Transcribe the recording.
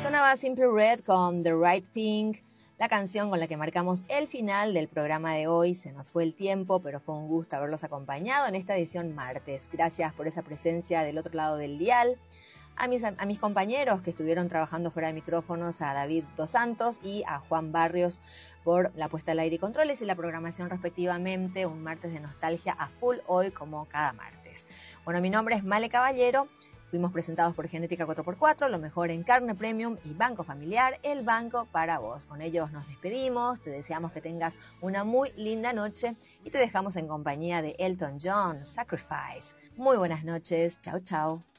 Sonaba Simply Red con The Right Thing, la canción con la que marcamos el final del programa de hoy. Se nos fue el tiempo, pero fue un gusto haberlos acompañado en esta edición martes. Gracias por esa presencia del otro lado del dial. A mis compañeros que estuvieron trabajando fuera de micrófonos, a David Dos Santos y a Juan Barrios por la puesta al aire y controles y la programación respectivamente. Un martes de nostalgia a full hoy como cada martes. Bueno, mi nombre es Male Caballero. Fuimos presentados por Genética 4x4, lo mejor en carne premium y Banco Familiar, el banco para vos. Con ellos nos despedimos, te deseamos que tengas una muy linda noche y te dejamos en compañía de Elton John, Sacrifice. Muy buenas noches, chau chau.